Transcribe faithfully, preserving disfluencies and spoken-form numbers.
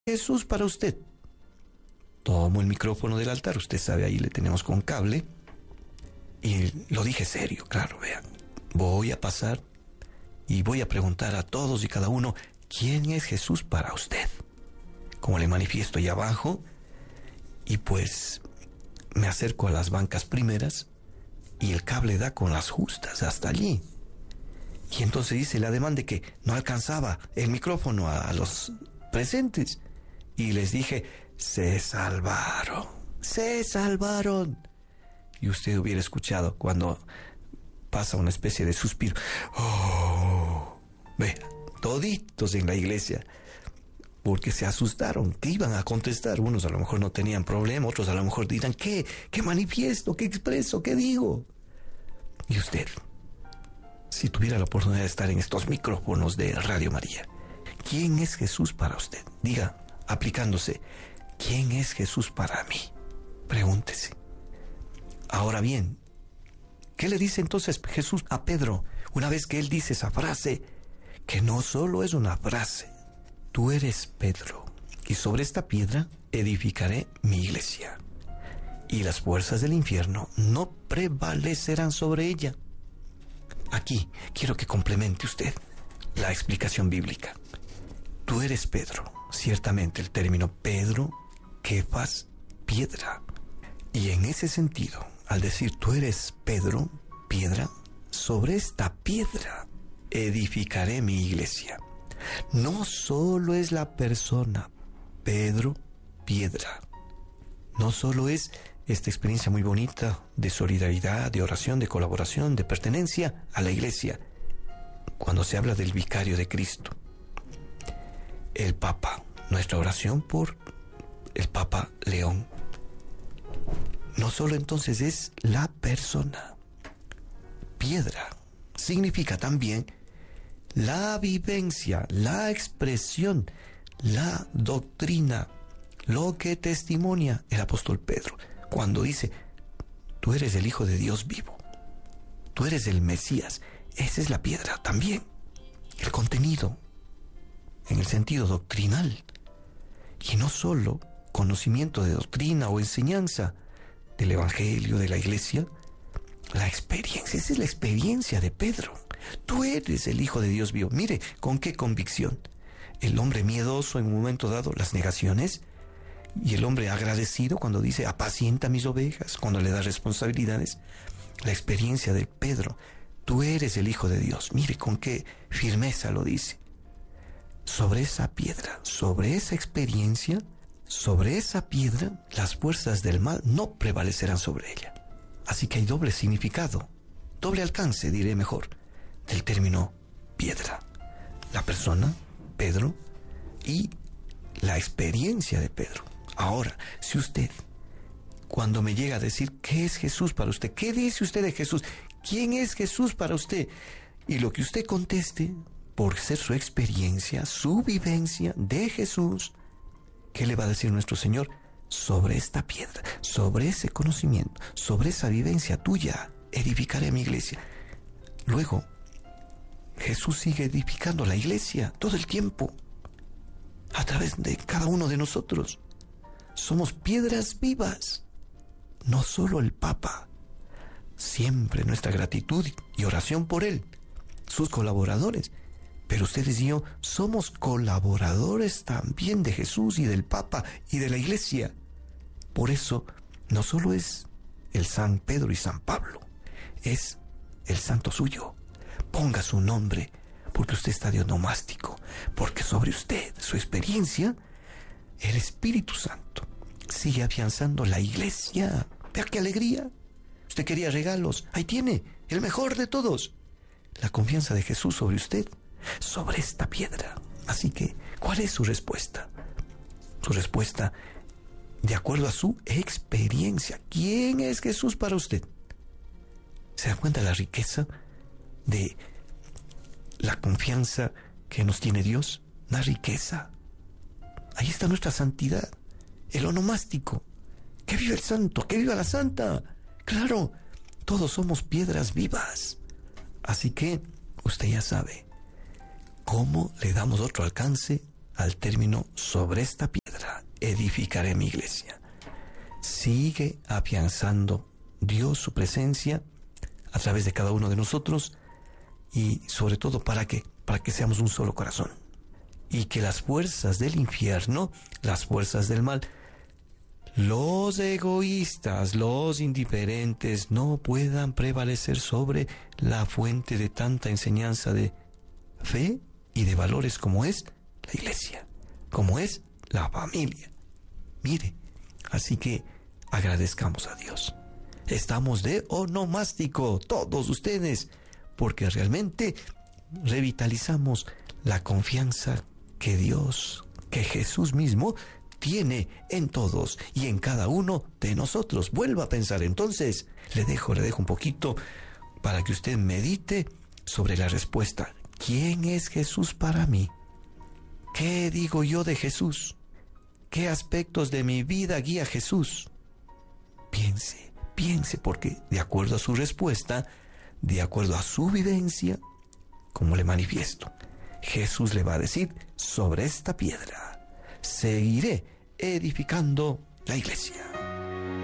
Jesús para usted. Tomo el micrófono del altar, usted sabe, ahí le tenemos con cable. Y lo dije serio, claro, vean. Voy a pasar y voy a preguntar a todos y cada uno, ¿quién es Jesús para usted? Como le manifiesto ahí abajo, y pues me acerco a las bancas primeras y el cable da con las justas hasta allí. Y entonces dice el ademán de que no alcanzaba el micrófono a, a los presentes. Y les dije, se salvaron, se salvaron. Y usted hubiera escuchado cuando pasa una especie de suspiro. Oh, ve, toditos en la iglesia, porque se asustaron, que iban a contestar. Unos a lo mejor no tenían problema, otros a lo mejor dirán, ¿qué? ¿Qué manifiesto? ¿Qué expreso? ¿Qué digo? Y usted, si tuviera la oportunidad de estar en estos micrófonos de Radio María, ¿quién es Jesús para usted? Diga, aplicándose, ¿quién es Jesús para mí? Pregúntese. Ahora bien, ¿qué le dice entonces Jesús a Pedro una vez que él dice esa frase? Que no solo es una frase. Tú eres Pedro, y sobre esta piedra edificaré mi iglesia, y las fuerzas del infierno no prevalecerán sobre ella. Aquí quiero que complemente usted la explicación bíblica. Tú eres Pedro. Ciertamente el término Pedro, Kefas, piedra. Y en ese sentido, al decir tú eres Pedro, piedra, sobre esta piedra edificaré mi iglesia. No solo es la persona Pedro, piedra. No solo es esta experiencia muy bonita de solidaridad, de oración, de colaboración, de pertenencia a la iglesia. Cuando se habla del vicario de Cristo, el Papa, nuestra oración por el Papa León. No solo entonces es la persona. Piedra significa también la vivencia, la expresión, la doctrina, lo que testimonia el apóstol Pedro cuando dice, tú eres el Hijo de Dios vivo, tú eres el Mesías. Esa es la piedra también, el contenido en el sentido doctrinal, y no solo conocimiento de doctrina o enseñanza del Evangelio, de la Iglesia, la experiencia. Esa es la experiencia de Pedro. Tú eres el Hijo de Dios vivo. Mire, con qué convicción. El hombre miedoso en un momento dado, las negaciones, y el hombre agradecido cuando dice, apacienta mis ovejas, cuando le da responsabilidades. La experiencia de Pedro, tú eres el Hijo de Dios. Mire con qué firmeza lo dice. Sobre esa piedra, sobre esa experiencia, sobre esa piedra, las fuerzas del mal no prevalecerán sobre ella. Así que hay doble significado, doble alcance, diré mejor, del término piedra. La persona, Pedro, y la experiencia de Pedro. Ahora, si usted, cuando me llega a decir, ¿qué es Jesús para usted? ¿Qué dice usted de Jesús? ¿Quién es Jesús para usted? Y lo que usted conteste, por ser su experiencia, su vivencia de Jesús, ¿qué le va a decir nuestro Señor? Sobre esta piedra, sobre ese conocimiento, sobre esa vivencia tuya, edificaré mi iglesia. Luego, Jesús sigue edificando la iglesia todo el tiempo, a través de cada uno de nosotros. Somos piedras vivas, no solo el Papa. Siempre nuestra gratitud y oración por él, sus colaboradores. Pero ustedes y yo somos colaboradores también de Jesús y del Papa y de la Iglesia. Por eso, no solo es el San Pedro y San Pablo, es el santo suyo. Ponga su nombre, porque usted está de onomástico, porque sobre usted, su experiencia, el Espíritu Santo sigue afianzando la Iglesia. Vea qué alegría. Usted quería regalos, ahí tiene, el mejor de todos. La confianza de Jesús sobre usted, sobre esta piedra. Así que, ¿cuál es su respuesta? Su respuesta, de acuerdo a su experiencia. ¿Quién es Jesús para usted? ¿Se da cuenta de la riqueza de la confianza que nos tiene Dios? Una riqueza. Ahí está nuestra santidad, el onomástico. ¡Que viva el santo! ¡Que viva la santa! Claro, todos somos piedras vivas. Así que, usted ya sabe, ¿cómo le damos otro alcance al término, sobre esta piedra edificaré mi iglesia. Sigue afianzando Dios su presencia a través de cada uno de nosotros y sobre todo para que, para que seamos un solo corazón. Y que las fuerzas del infierno, las fuerzas del mal, los egoístas, los indiferentes no puedan prevalecer sobre la fuente de tanta enseñanza de fe y de valores como es la iglesia, como es la familia. Mire, así que agradezcamos a Dios. Estamos de onomástico, todos ustedes, porque realmente revitalizamos la confianza que Dios, que Jesús mismo tiene en todos y en cada uno de nosotros. Vuelva a pensar entonces. Le dejo, le dejo un poquito para que usted medite sobre la respuesta. ¿Quién es Jesús para mí? ¿Qué digo yo de Jesús? ¿Qué aspectos de mi vida guía Jesús? Piense, piense, porque de acuerdo a su respuesta, de acuerdo a su vivencia, como le manifiesto, Jesús le va a decir, sobre esta piedra seguiré edificando la iglesia.